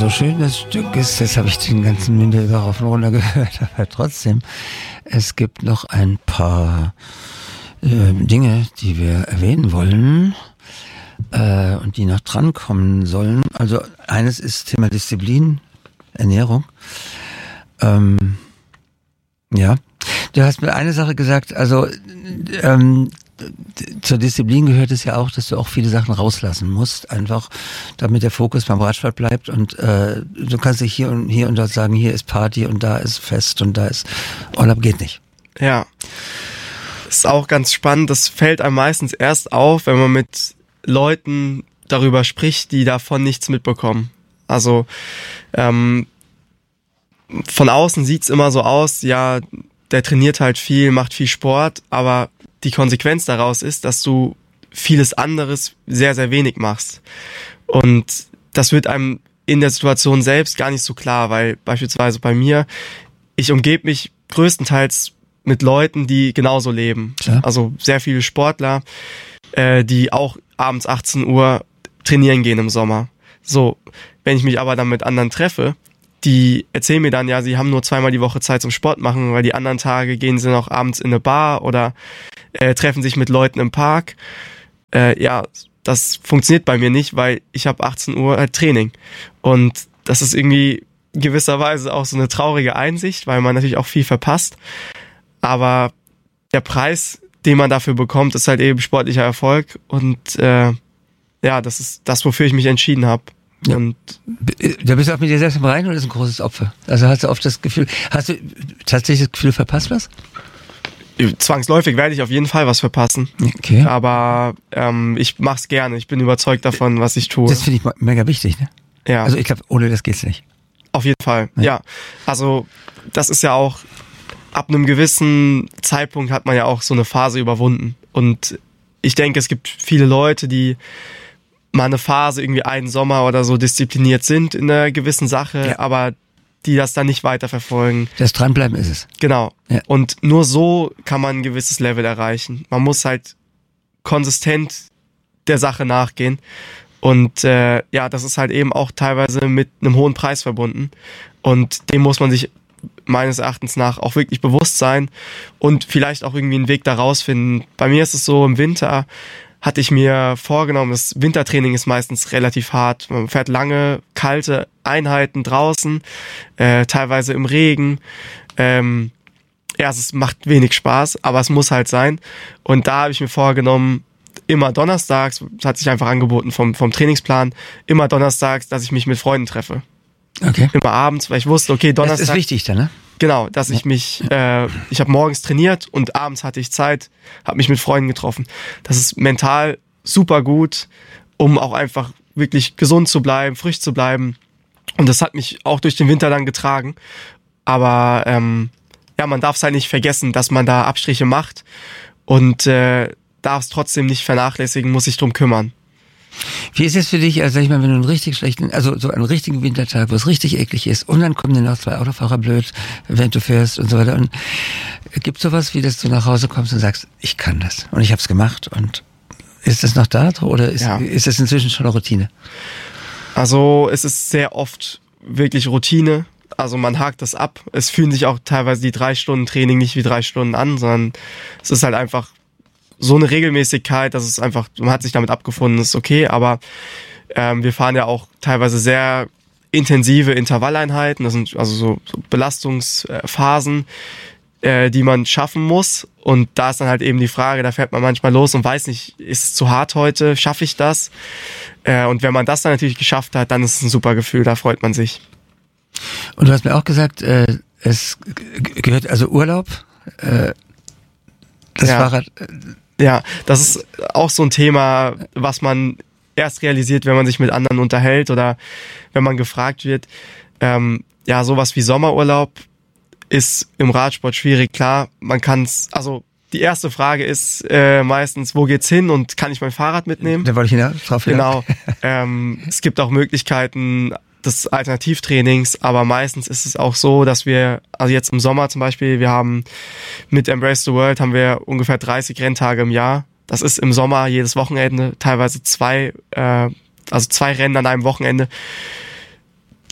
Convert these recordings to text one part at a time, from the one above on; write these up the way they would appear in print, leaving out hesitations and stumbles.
so schön das Stück ist, das habe ich den ganzen Winter über rauf und runter gehört, aber trotzdem, es gibt noch ein paar Dinge, die wir erwähnen wollen und die noch drankommen sollen. Also eines ist Thema Disziplin, Ernährung. Ja, du hast mir eine Sache gesagt, also zur Disziplin gehört es ja auch, dass du auch viele Sachen rauslassen musst, einfach damit der Fokus beim Radsport bleibt und du kannst nicht hier und dort sagen, hier ist Party und da ist Fest und da ist Urlaub, geht nicht. Ja, ist auch ganz spannend, das fällt einem meistens erst auf, wenn man mit Leuten darüber spricht, die davon nichts mitbekommen. Also von außen sieht's immer so aus, ja, der trainiert halt viel, macht viel Sport, aber die Konsequenz daraus ist, dass du vieles anderes sehr, sehr wenig machst. Und das wird einem in der Situation selbst gar nicht so klar, weil beispielsweise bei mir, ich umgebe mich größtenteils mit Leuten, die genauso leben. Klar. Also sehr viele Sportler, die auch abends 18 Uhr trainieren gehen im Sommer. So, wenn ich mich aber dann mit anderen treffe, die erzählen mir dann, ja, sie haben nur 2-mal die Woche Zeit zum Sport machen, weil die anderen Tage gehen sie noch abends in eine Bar oder treffen sich mit Leuten im Park. Ja, das funktioniert bei mir nicht, weil ich habe 18 Uhr Training. Und das ist irgendwie gewisserweise auch so eine traurige Einsicht, weil man natürlich auch viel verpasst. Aber der Preis, den man dafür bekommt, ist halt eben sportlicher Erfolg. Und ja, das ist das, wofür ich mich entschieden habe. Ja. Und da bist du auch mit dir selbst im Reinen oder ist ein großes Opfer? Also hast du oft das Gefühl, hast du tatsächlich das Gefühl, du verpasst was? zwangsläufig werde ich auf jeden Fall was verpassen. Okay. Aber ich mach's gerne. Ich bin überzeugt davon, was ich tue. Das finde ich mega wichtig, ne? Ja. Also ich glaube, ohne das geht's nicht. Auf jeden Fall, ja. Also das ist ja auch, ab einem gewissen Zeitpunkt hat man ja auch so eine Phase überwunden. Und ich denke, es gibt viele Leute, die mal eine Phase, irgendwie einen Sommer oder so diszipliniert sind in einer gewissen Sache, ja, aber die das dann nicht weiterverfolgen. Das Dranbleiben ist es. Genau. Ja. Und nur so kann man ein gewisses Level erreichen. Man muss halt konsistent der Sache nachgehen. Und ja, das ist halt eben auch teilweise mit einem hohen Preis verbunden. Und dem muss man sich meines Erachtens nach auch wirklich bewusst sein und vielleicht auch irgendwie einen Weg da rausfinden. Bei mir ist es so, im Winter hatte ich mir vorgenommen, das Wintertraining ist meistens relativ hart. Man fährt lange, kalte Einheiten draußen, teilweise im Regen. Ja, es macht wenig Spaß, aber es muss halt sein. Und da habe ich mir vorgenommen, immer donnerstags, das hat sich einfach angeboten vom Trainingsplan, immer donnerstags, dass ich mich mit Freunden treffe. Okay. Immer abends, weil ich wusste, okay, Donnerstag... Das ist wichtig dann, ne? Genau, dass ich mich, ich habe morgens trainiert und abends hatte ich Zeit, habe mich mit Freunden getroffen. Das ist mental super gut, um auch einfach wirklich gesund zu bleiben, frisch zu bleiben. Und das hat mich auch durch den Winter dann getragen. Aber ja, man darf es halt nicht vergessen, dass man da Abstriche macht und darf es trotzdem nicht vernachlässigen, muss sich drum kümmern. Wie ist es für dich, also sag ich mal, wenn du einen richtig schlechten, also so einen richtigen Wintertag, wo es richtig eklig ist und dann kommen dir noch 2 Autofahrer blöd, wenn du fährst und so weiter. Und gibt es sowas, wie dass du nach Hause kommst und sagst, ich kann das und ich habe es gemacht und ist das noch da oder ist das inzwischen schon eine Routine? Also es ist sehr oft wirklich Routine. Also man hakt das ab. Es fühlen sich auch teilweise die 3 Stunden Training nicht wie 3 Stunden an, sondern es ist halt einfach so eine Regelmäßigkeit, dass es einfach, man hat sich damit abgefunden, ist okay, aber wir fahren ja auch teilweise sehr intensive Intervalleinheiten, das sind also so Belastungsphasen, die man schaffen muss, und da ist dann halt eben die Frage, da fährt man manchmal los und weiß nicht, ist es zu hart heute, schaffe ich das? Und wenn man das dann natürlich geschafft hat, dann ist es ein super Gefühl, da freut man sich. Und du hast mir auch gesagt, es gehört also Urlaub, das Fahrrad... Ja, das ist auch so ein Thema, was man erst realisiert, wenn man sich mit anderen unterhält oder wenn man gefragt wird. Ja, sowas wie Sommerurlaub ist im Radsport schwierig. Klar, man kann's, also die erste Frage ist meistens, wo geht's hin und kann ich mein Fahrrad mitnehmen? Da wollte ich drauf Genau. Es gibt auch Möglichkeiten des Alternativtrainings, aber meistens ist es auch so, dass wir, also jetzt im Sommer zum Beispiel, wir haben mit Embrace the World haben wir ungefähr 30 Renntage im Jahr. Das ist im Sommer jedes Wochenende, teilweise 2 Rennen an einem Wochenende.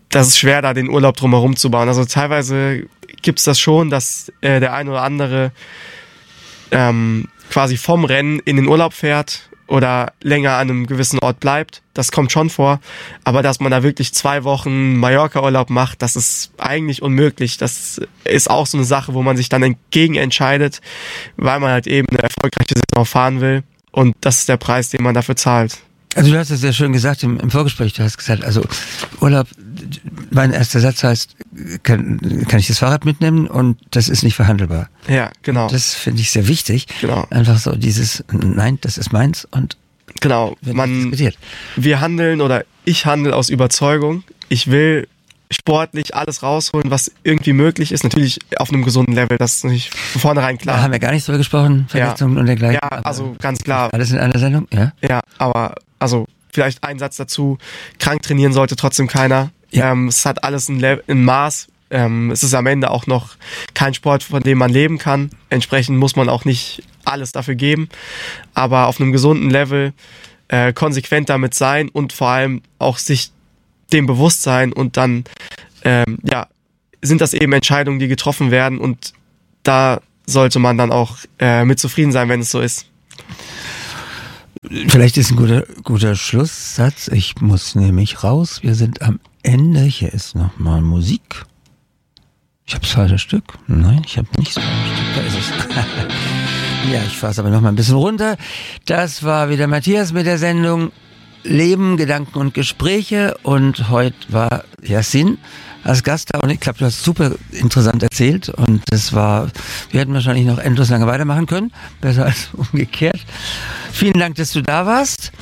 das ist schwer, da den Urlaub drumherum zu bauen. Also teilweise gibt's das schon, dass der eine oder andere quasi vom Rennen in den Urlaub fährt oder länger an einem gewissen Ort bleibt. Das kommt schon vor. Aber dass man da wirklich 2 Wochen Mallorca-Urlaub macht, das ist eigentlich unmöglich. Das ist auch so eine Sache, wo man sich dann entgegen entscheidet, weil man halt eben eine erfolgreiche Saison fahren will. Und das ist der Preis, den man dafür zahlt. Also du hast es ja schön gesagt im Vorgespräch, du hast gesagt, also Urlaub, mein erster Satz heißt, kann ich das Fahrrad mitnehmen und das ist nicht verhandelbar. Ja, genau. Das finde ich sehr wichtig. Genau. Einfach so dieses, nein, das ist meins und genau. Wir handeln oder ich handle aus Überzeugung. Ich will sportlich alles rausholen, was irgendwie möglich ist. Natürlich auf einem gesunden Level, das ist nicht von vornherein klar. Da haben wir gar nicht drüber gesprochen, Verletzungen und dergleichen. Ja, also ganz klar. Alles in einer Sendung, ja? Ja, aber also vielleicht ein Satz dazu, krank trainieren sollte trotzdem keiner. Ja. Es hat alles ein Maß. Es ist am Ende auch noch kein Sport, von dem man leben kann. Entsprechend muss man auch nicht alles dafür geben. Aber auf einem gesunden Level konsequent damit sein und vor allem auch sich dem bewusst sein und dann sind das eben Entscheidungen, die getroffen werden und da sollte man dann auch mit zufrieden sein, wenn es so ist. Vielleicht ist ein guter Schlusssatz. Ich muss nämlich raus. Wir sind am Ende. Hier ist nochmal Musik. Ich habe das falsche Stück. Nein, ich habe nicht das falsche Stück. Da ist es. Ja, ich fahre es aber nochmal ein bisschen runter. Das war wieder Matthias mit der Sendung Leben, Gedanken und Gespräche. Und heute war Yassin als Gast da. Und ich glaube, du hast super interessant erzählt. Und wir hätten wahrscheinlich noch endlos lange weitermachen können. Besser als umgekehrt. Vielen Dank, dass du da warst.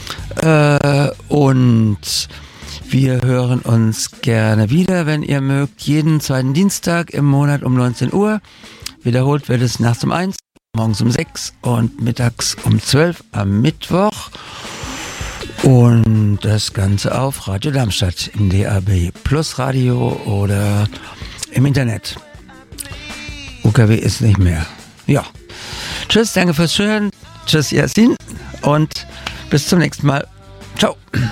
Und wir hören uns gerne wieder, wenn ihr mögt. Jeden 2. Dienstag im Monat um 19 Uhr. Wiederholt wird es nachts um 1, morgens um 6 und mittags um 12 am Mittwoch. Und das Ganze auf Radio Darmstadt im DAB Plus Radio oder im Internet. UKW ist nicht mehr. Ja. Tschüss, danke fürs Zuhören. Tschüss, Yassin. Und bis zum nächsten Mal. Ciao.